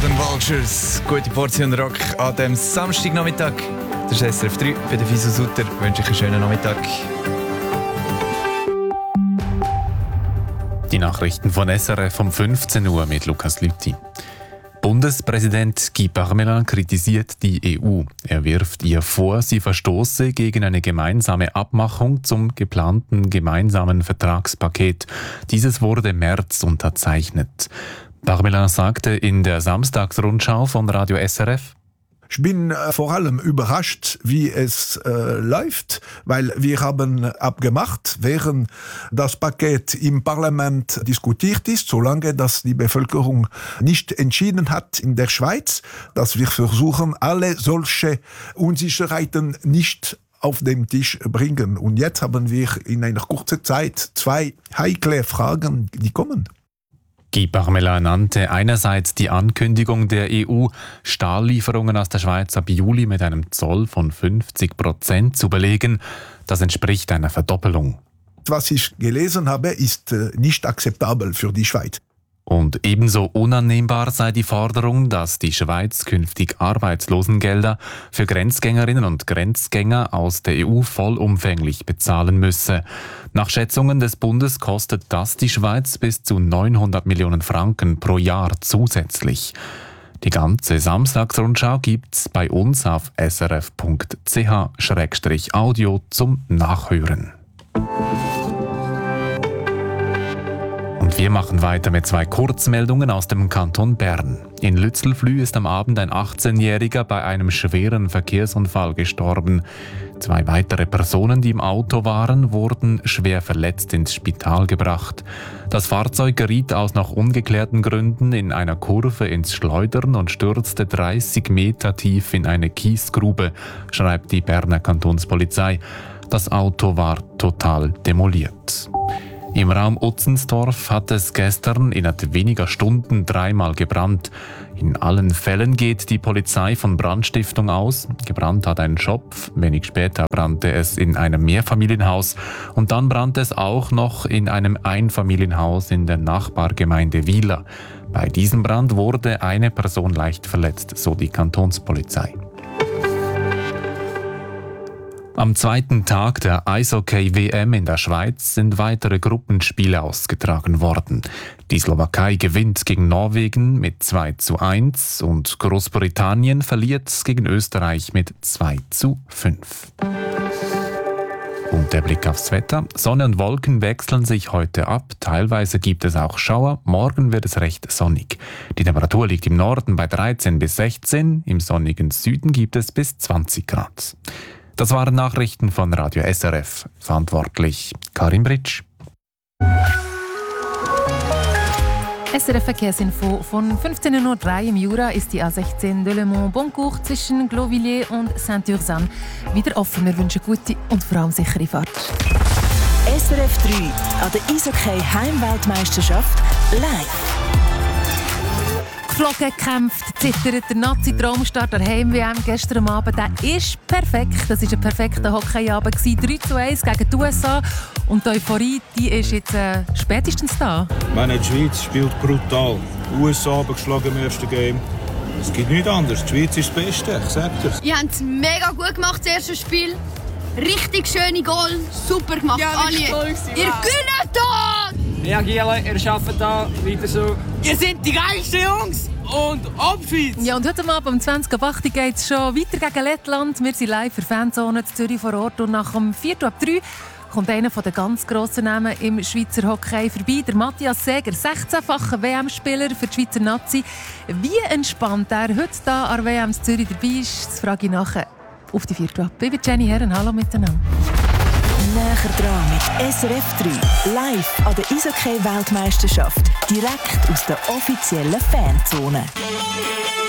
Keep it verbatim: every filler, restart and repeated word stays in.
den Vultures. Gute Portion Rock an diesem Samstagnachmittag. Das ist S R F drei. Für den Fiso Sutter wünsche ich einen schönen Nachmittag. Die Nachrichten von S R F um fünfzehn Uhr mit Lukas Lüthi. Bundespräsident Guy Parmelin kritisiert die E U. Er wirft ihr vor, sie verstoße gegen eine gemeinsame Abmachung zum geplanten gemeinsamen Vertragspaket. Dieses wurde im März unterzeichnet. Parmelin sagte in der Samstagsrundschau von Radio S R F: Ich bin äh, vor allem überrascht, wie es äh, läuft, weil wir haben abgemacht, während das Paket im Parlament diskutiert ist, solange das die Bevölkerung nicht entschieden hat in der Schweiz, dass wir versuchen, alle solche Unsicherheiten nicht auf den Tisch bringen. Und jetzt haben wir in einer kurzen Zeit zwei heikle Fragen, die kommen. Guy Parmelin nannte einerseits die Ankündigung der E U, Stahllieferungen aus der Schweiz ab Juli mit einem Zoll von fünfzig Prozent zu belegen. Das entspricht einer Verdoppelung. Was ich gelesen habe, ist nicht akzeptabel für die Schweiz. Und ebenso unannehmbar sei die Forderung, dass die Schweiz künftig Arbeitslosengelder für Grenzgängerinnen und Grenzgänger aus der E U vollumfänglich bezahlen müsse. Nach Schätzungen des Bundes kostet das die Schweiz bis zu neunhundert Millionen Franken pro Jahr zusätzlich. Die ganze Samstagsrundschau gibt's bei uns auf s r f punkt c h schrägstrich audio zum Nachhören. Und wir machen weiter mit zwei Kurzmeldungen aus dem Kanton Bern. In Lützelflüh ist am Abend ein achtzehnjähriger bei einem schweren Verkehrsunfall gestorben. Zwei weitere Personen, die im Auto waren, wurden schwer verletzt ins Spital gebracht. Das Fahrzeug geriet aus noch ungeklärten Gründen in einer Kurve ins Schleudern und stürzte dreißig Meter tief in eine Kiesgrube, schreibt die Berner Kantonspolizei. Das Auto war total demoliert. Im Raum Utzenstorf hat es gestern innerhalb weniger Stunden dreimal gebrannt. In allen Fällen geht die Polizei von Brandstiftung aus. Gebrannt hat ein Schopf, wenig später brannte es in einem Mehrfamilienhaus und dann brannte es auch noch in einem Einfamilienhaus in der Nachbargemeinde Wieler. Bei diesem Brand wurde eine Person leicht verletzt, so die Kantonspolizei. Am zweiten Tag der Eishockey-W M in der Schweiz sind weitere Gruppenspiele ausgetragen worden. Die Slowakei gewinnt gegen Norwegen mit zwei zu eins und Großbritannien verliert gegen Österreich mit zwei zu fünf. Und der Blick aufs Wetter. Sonne und Wolken wechseln sich heute ab. Teilweise gibt es auch Schauer. Morgen wird es recht sonnig. Die Temperatur liegt im Norden bei dreizehn bis sechzehn. Im sonnigen Süden gibt es bis zwanzig Grad. Das waren Nachrichten von Radio S R F. Verantwortlich Karin Britsch. S R F-Verkehrsinfo von fünfzehn Uhr drei im Jura ist die A sechzehn Delemont-Boncourt zwischen Glovilliers und Saint-Ursanne wieder offen. Wir wünschen gute und vor allem sichere Fahrt. S R F drei an der Eishockey-Heimweltmeisterschaft live. Geflogen, gekämpft, zittert. Der Nazi-Traumstart der Heim-W M gestern Abend, der ist perfekt. Das war ein perfekter Hockeyabend. drei zu eins gegen die U S A. Und die Euphorie, die ist jetzt äh, spätestens da. Meine, die Schweiz spielt brutal. Die U S A geschlagen im ersten Game. Es gibt nichts anderes. Die Schweiz ist das Beste, ich sag dir. Ihr habt es mega gut gemacht, das erste Spiel. Richtig schöne Goal, super gemacht, ja, alle. Ihr gewinnt da! Ja, Giele, ihr schafft da weiter so. Ihr seid die geilsten Jungs! Und Abschied! Ja, und heute Abend um zwanzig Uhr acht geht es schon weiter gegen Lettland. Wir sind live für Fanzone in Zürich vor Ort. Und nach dem Viertel ab drei kommt einer der ganz grossen Namen im Schweizer Hockey vorbei. Der Matthias Seger, sechzehnfacher W M-Spieler für die Schweizer Nazi. Wie entspannt er heute hier an der W M in Zürich dabei ist, das frage ich nachher auf die Viertel ab. Ich bin Jenny Herren, hallo miteinander. Näher dran mit S R F drei. Live an der Eishockey-Weltmeisterschaft. Direkt aus der offiziellen Fanzone.